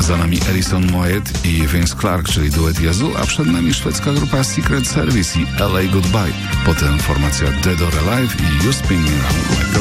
Za nami Alison Moyet i Vince Clarke, czyli duet Yazoo, a przed nami szwedzka grupa Secret Service i LA Goodbye. Potem formacja Dead or Alive i You Spin Me Round Like a